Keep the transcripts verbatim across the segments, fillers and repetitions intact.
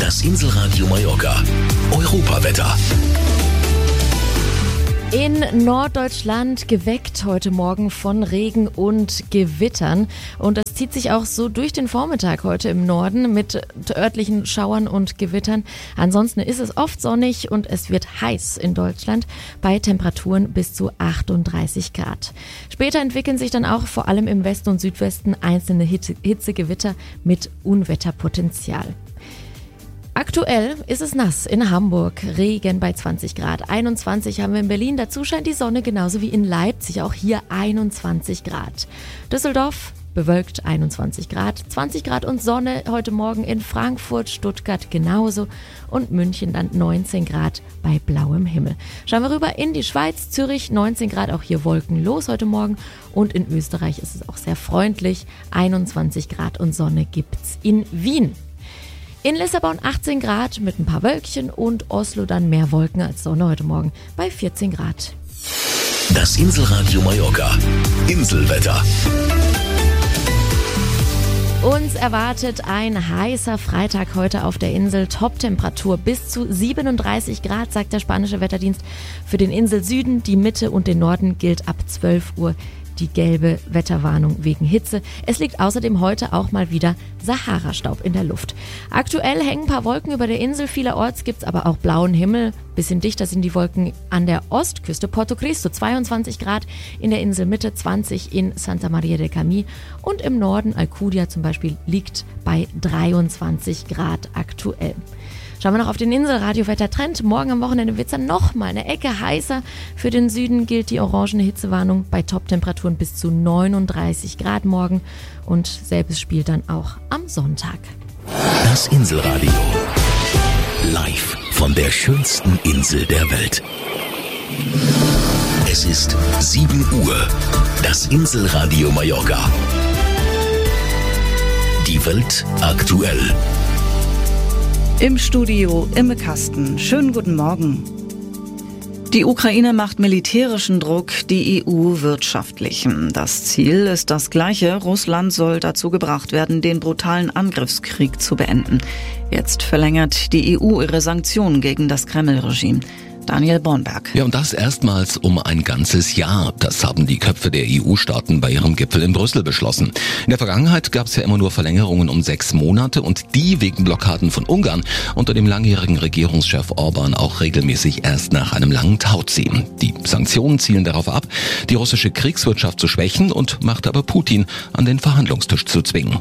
Das Inselradio Mallorca. Europawetter. In Norddeutschland geweckt heute Morgen von Regen und Gewittern. Und das zieht sich auch so durch den Vormittag heute im Norden mit örtlichen Schauern und Gewittern. Ansonsten ist es oft sonnig und es wird heiß in Deutschland bei Temperaturen bis zu achtunddreißig Grad. Später entwickeln sich dann auch vor allem im Westen und Südwesten einzelne Hitze- Hitzegewitter mit Unwetterpotenzial. Aktuell ist es nass in Hamburg, Regen bei zwanzig Grad, einundzwanzig haben wir in Berlin, dazu scheint die Sonne genauso wie in Leipzig, auch hier einundzwanzig Grad. Düsseldorf bewölkt einundzwanzig Grad, zwanzig Grad und Sonne heute Morgen in Frankfurt, Stuttgart genauso und München dann neunzehn Grad bei blauem Himmel. Schauen wir rüber in die Schweiz, Zürich neunzehn Grad, auch hier wolkenlos heute Morgen und in Österreich ist es auch sehr freundlich, einundzwanzig Grad und Sonne gibt's in Wien. In Lissabon achtzehn Grad mit ein paar Wölkchen und Oslo dann mehr Wolken als Sonne heute Morgen bei vierzehn Grad. Das Inselradio Mallorca. Inselwetter. Uns erwartet ein heißer Freitag heute auf der Insel. Toptemperatur bis zu siebenunddreißig Grad, sagt der spanische Wetterdienst. Für den Inselsüden, die Mitte und den Norden gilt ab zwölf Uhr die gelbe Wetterwarnung wegen Hitze. Es liegt außerdem heute auch mal wieder Sahara-Staub in der Luft. Aktuell hängen ein paar Wolken über der Insel. Vielerorts gibt es aber auch blauen Himmel. Bisschen dichter sind die Wolken an der Ostküste. Porto Cristo zweiundzwanzig Grad, in der Inselmitte zwanzig in Santa Maria del Camí und im Norden Alcudia zum Beispiel liegt bei dreiundzwanzig Grad aktuell. Schauen wir noch auf den Inselradio-Wettertrend. Morgen am Wochenende wird es dann noch mal eine Ecke heißer. Für den Süden gilt die orangene Hitzewarnung bei Toptemperaturen bis zu neununddreißig Grad morgen. Und selbes spielt dann auch am Sonntag. Das Inselradio. Live von der schönsten Insel der Welt. Es ist sieben Uhr. Das Inselradio Mallorca. Die Welt aktuell. Im Studio Imme Kasten. Schönen guten Morgen. Die Ukraine macht militärischen Druck, die E U wirtschaftlichen. Das Ziel ist das gleiche. Russland soll dazu gebracht werden, den brutalen Angriffskrieg zu beenden. Jetzt verlängert die E U ihre Sanktionen gegen das Kreml-Regime. Daniel Bornberg. Ja, und das erstmals um ein ganzes Jahr. Das haben die Köpfe der E U-Staaten bei ihrem Gipfel in Brüssel beschlossen. In der Vergangenheit gab es ja immer nur Verlängerungen um sechs Monate und die wegen Blockaden von Ungarn unter dem langjährigen Regierungschef Orban auch regelmäßig erst nach einem langen Tauziehen. Die Sanktionen zielen darauf ab, die russische Kriegswirtschaft zu schwächen und macht aber Putin an den Verhandlungstisch zu zwingen.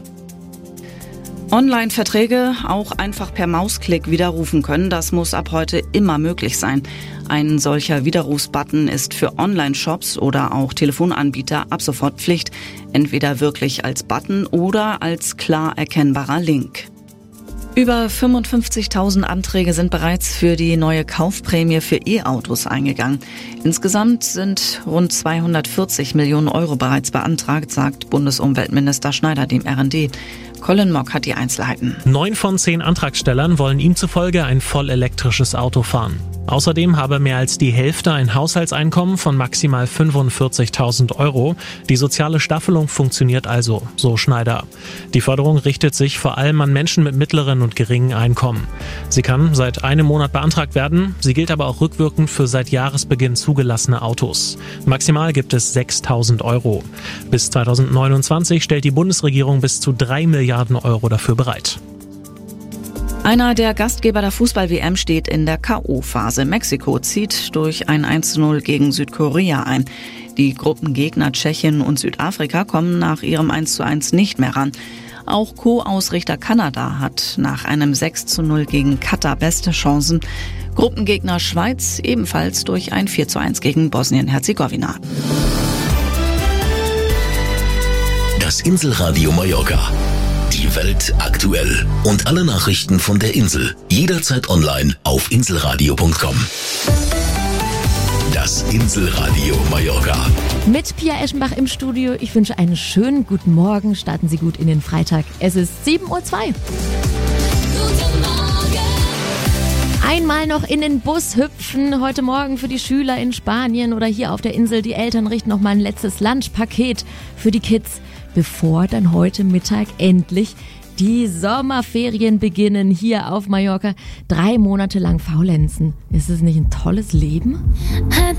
Online-Verträge auch einfach per Mausklick widerrufen können, das muss ab heute immer möglich sein. Ein solcher Widerrufsbutton ist für Online-Shops oder auch Telefonanbieter ab sofort Pflicht, entweder wirklich als Button oder als klar erkennbarer Link. Über fünfundfünfzigtausend Anträge sind bereits für die neue Kaufprämie für E-Autos eingegangen. Insgesamt sind rund zweihundertvierzig Millionen Euro bereits beantragt, sagt Bundesumweltminister Schneider dem R N D. Colin Mock hat die Einzelheiten. Neun von zehn Antragstellern wollen ihm zufolge ein voll elektrisches Auto fahren. Außerdem habe mehr als die Hälfte ein Haushaltseinkommen von maximal fünfundvierzigtausend Euro. Die soziale Staffelung funktioniert also, so Schneider. Die Förderung richtet sich vor allem an Menschen mit mittleren und geringen Einkommen. Sie kann seit einem Monat beantragt werden. Sie gilt aber auch rückwirkend für seit Jahresbeginn zugelassene Autos. Maximal gibt es sechstausend Euro. Bis zweitausendneunundzwanzig stellt die Bundesregierung bis zu drei Milliarden Euro dafür bereit. Einer der Gastgeber der Fußball-W M steht in der K O-Phase. Mexiko zieht durch ein eins zu null gegen Südkorea ein. Die Gruppengegner Tschechien und Südafrika kommen nach ihrem eins zu eins nicht mehr ran. Auch Co-Ausrichter Kanada hat nach einem sechs zu null gegen Katar beste Chancen. Gruppengegner Schweiz ebenfalls durch ein vier zu eins gegen Bosnien-Herzegowina. Das Inselradio Mallorca. Die Welt aktuell. Und alle Nachrichten von der Insel. Jederzeit online auf inselradio punkt com. Das Inselradio Mallorca. Mit Pia Eschenbach im Studio. Ich wünsche einen schönen guten Morgen. Starten Sie gut in den Freitag. Es ist sieben Uhr zwei. Guten Morgen. Einmal noch in den Bus hüpfen. Heute Morgen für die Schüler in Spanien oder hier auf der Insel. Die Eltern richten noch mal ein letztes Lunchpaket für die Kids, bevor dann heute Mittag endlich Die Sommerferien beginnen hier auf Mallorca. Drei Monate lang faulenzen. Ist es nicht ein tolles Leben?